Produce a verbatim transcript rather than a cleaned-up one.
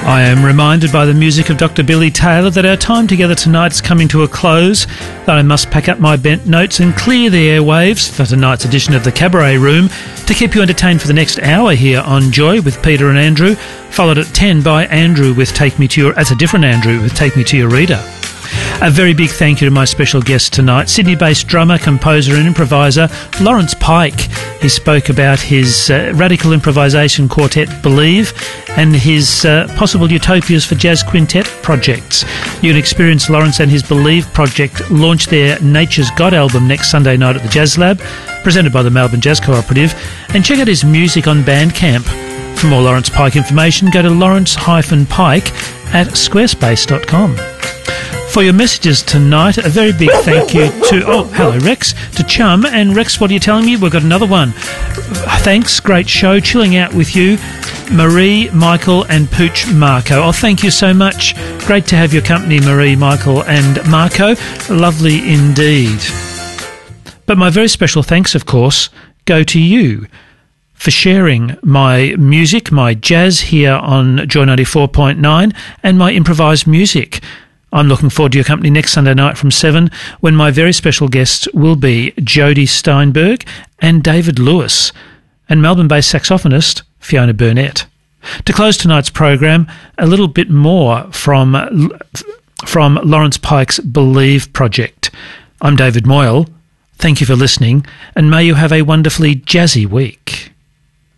I am reminded by the music of Doctor Billy Taylor that our time together tonight is coming to a close, that I must pack up my bent notes and clear the airwaves for tonight's edition of the Cabaret Room to keep you entertained for the next hour here on Joy with Peter and Andrew, followed at ten by Andrew with Take Me to Your... That's a different Andrew with Take Me to Your Reader. A very big thank you to my special guest tonight, Sydney-based drummer, composer and improviser Lawrence Pike. He spoke about his uh, radical improvisation quartet Believe and his uh, possible utopias for jazz quintet projects. You can experience Lawrence and his Believe project launch their Nature's God album next Sunday night at the Jazz Lab, presented by the Melbourne Jazz Cooperative, and check out his music on Bandcamp. For more Lawrence Pike information, go to lawrence dash pike at squarespace dot com. For your messages tonight, a very big thank you to, oh, hello, Rex, to Chum. And Rex, what are you telling me? We've got another one. Thanks, great show, chilling out with you, Marie, Michael and Pooch Marco. Oh, thank you so much. Great to have your company, Marie, Michael and Marco. Lovely indeed. But my very special thanks, of course, go to you for sharing my music, my jazz here on Joy ninety-four point nine and my improvised music. I'm looking forward to your company next Sunday night from seven, when my very special guests will be Jody Steinberg and David Lewis, and Melbourne-based saxophonist Fiona Burnett. To close tonight's program, a little bit more from, from Lawrence Pike's Believe project. I'm David Moyle. Thank you for listening, and may you have a wonderfully jazzy week.